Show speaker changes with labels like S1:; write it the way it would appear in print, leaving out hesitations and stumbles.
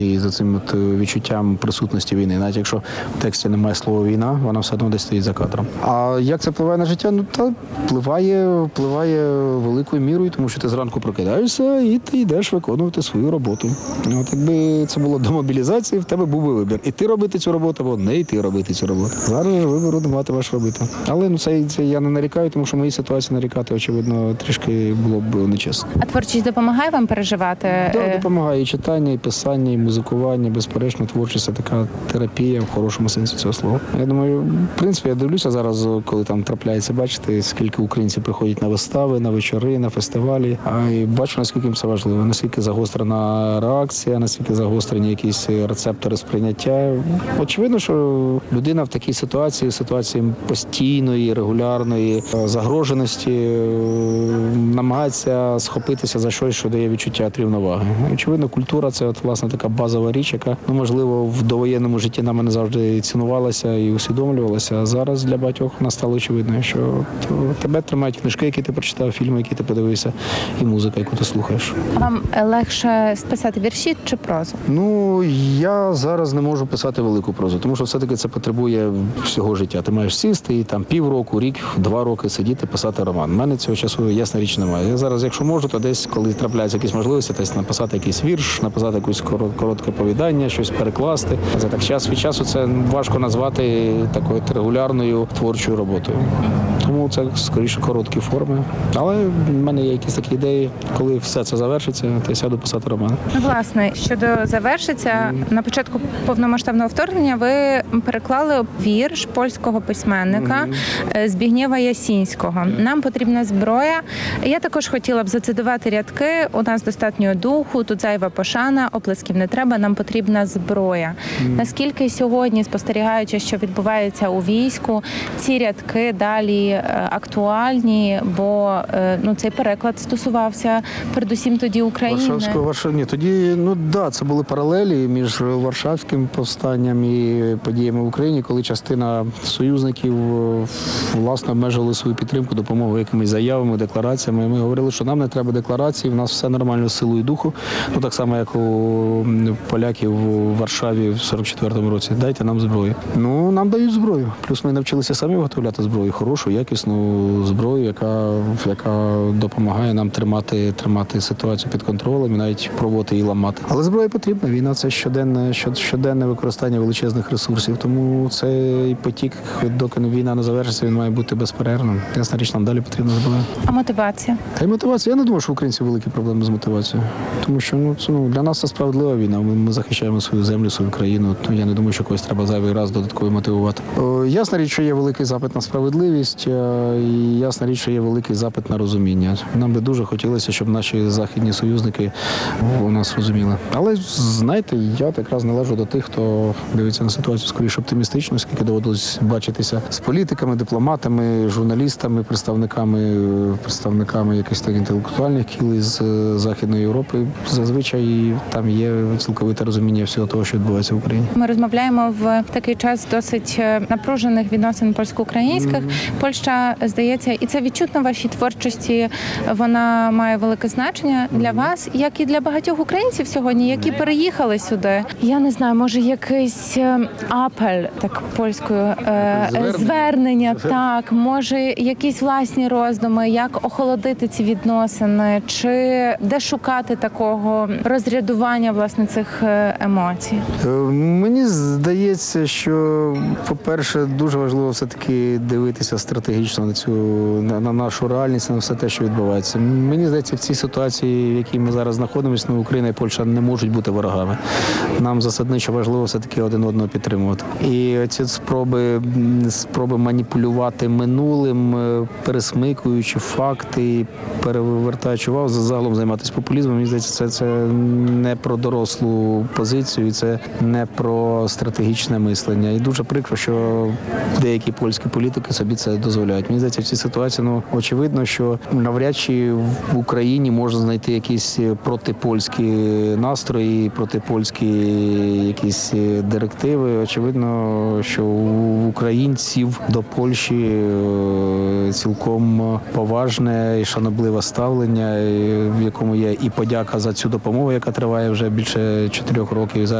S1: І за цим відчуттям присутності війни. Навіть якщо в тексті немає слова «війна», вона все одно десь стоїть за кадром. А як це впливає на життя? Впливає великою мірою, тому що ти зранку прокидаєшся і ти йдеш виконувати свою роботу. От якби це було до мобілізації, в тебе був би вибір. Іти робити цю роботу або не йти робити цю роботу. Зараз вибору матимеш робити. Але це я не нарікаю, тому що в моїй ситуації нарікати, очевидно, трішки було б нечесно.
S2: А творчість допомагає вам переживати?
S1: Так, допомагає і читання, і писання, і музикування. Безперечно, творчість – це така терапія в хорошому сенсі цього слова. Я думаю, в принципі, я дивлюся зараз, коли там трапляється, бачити, скільки українців приходять на вистави, на вечори, на фестивалі. І бачу, наскільки їм це важливо, наскільки загострена реакція, наскільки загострені якісь рецептори сприйняття. Очевидно, що людина в такій ситуації постійної, регулярної загроженості намагається схопитися за щось, що дає відчуття рівноваги. Очевидно, культура – це власне така базова річ, яка, можливо, в довоєнному житті нами не завжди цінувалася і усвідомлювалася. А зараз для багатьох настало очевидно, що тебе тримають книжки, які ти прочитав, фільми, які ти подивився, і музика, яку ти слухаєш.
S2: А вам легше писати вірші чи прозу?
S1: Я зараз не можу писати велику прозу, тому що все-таки це потребує всього життя. Ти маєш сісти і там півроку, рік, 2 роки сидіти, писати роман. У мене цього часу, ясна річ, немає. Я зараз, якщо можу, то десь, коли трапляються якісь можливості, десь написати якийсь вірш, написати якусь коротке повідання, щось перекласти. Це так час від часу це важко назвати такою регулярною творчою роботою. Тому це скоріше короткі форми. Але в мене є якісь такі ідеї, коли все це завершиться, то я сяду писати роман.
S2: Власне, щодо завершиться, на початку повномасштабного вторгнення ви переклали вірш польського письменника Збігнєва Ясінського. Нам потрібна зброя. Я також хотіла б зацитувати рядки. У нас достатньо духу, тут зайва пошана, оплесків не треба, нам потрібна зброя. Наскільки сьогодні, спостерігаючи, що відбувається у війську, ці рядки далі актуальні, бо цей переклад стосувався передусім тоді України.
S1: Тоді, це були паралелі між Варшавським повстанням і подіями в Україні, коли частина союзників, власне, обмежували свою підтримку, допомогу якимись заявами, деклараціями. Ми говорили, що нам не треба декларацій, в нас все нормально з силою духу. Так само, як у поляків у Варшаві в 44-му році. Дайте нам зброю. Нам дають зброю. Плюс ми навчилися самі виготовляти зброю, хорошу, якісну зброю, яка допомагає нам тримати ситуацію під контролем і навіть пробувати її ламати. Але зброя потрібна. Війна – це щоденне використання величезних ресурсів. Тому цей потік, доки війна не завершиться, він має бути безперервним. Ясна річ, нам далі потрібна зброя.
S2: А мотивація?
S1: Я не думаю, що в українців великі проблеми з мотивацією. Тому що для нас це справедлива війна. Ми захищаємо свою землю, свою країну. Я не думаю, що когось треба зайвий раз додатково мотивувати. Ясна річ, що є великий запит на справедливість, і ясна річ, що є великий запит на розуміння. Нам би дуже хотілося, щоб наші західні союзники у нас розуміли. Але, знаєте, я якраз належу до тих, хто дивиться на ситуацію скоріше оптимістично, скільки доводилось бачитися з політиками, дипломатами, журналістами, представниками якихось так інтелектуальних кіл із Західної Європи. Зазвичай там є цілковите розуміння всього того, що відбувається в Україні.
S2: Ми розмовляємо в такий час досить напружених відносин польсько-українських. Польща, здається, і це відчутно в вашій творчості, вона має велике значення для вас, як і для багатьох українців сьогодні, які переїхали сюди. Я не знаю, може якийсь апель, так польською, звернення, так, може якісь власні роздуми, як охолодити ці відносини, чи де шукати такого розрядування, власне, цих емоцій?
S1: Мені здається, що, по-перше, дуже важливо все-таки дивитися стратегічно на нашу реальність, на все те, що відбувається. Мені здається, в цій ситуації, в якій ми зараз знаходимося, Україна і Польща не можуть бути ворогами. Нам засадничо важливо все-таки один одного підтримувати. І ці спроби маніпулювати минулим, пересмикуючи факти, перевертаючи увагу, загалом займатися популізмом, мені здається, це не про дорослу позицію, це не про стратегічне мислення. І дуже прикро, що деякі польські політики собі це дозволяють. Мені здається, в цій ситуації, очевидно, що навряд чи в Україні можна знайти якісь протипольські настрої, протипольські якісь директиви. Очевидно, що у українців до Польщі цілком поважне і шанобливе ставлення, в якому є і подяка за цю допомогу, яка триває вже більше 4 років.